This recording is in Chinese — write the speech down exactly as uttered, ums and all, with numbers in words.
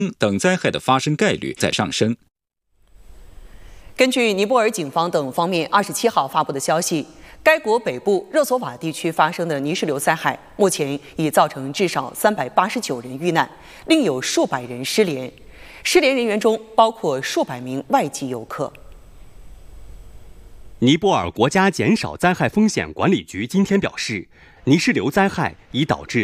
等灾害的发生概率在上升。 根据尼泊尔警方等方面二十七号发布的消息，该国北部热索瓦地区发生的泥石流灾害，目前已造成至少三百八十九人遇难，另有数百人失联。失联人员中包括数百名外籍游客。 尼泊尔国家减少灾害风险管理局今天表示，泥石流灾害已导致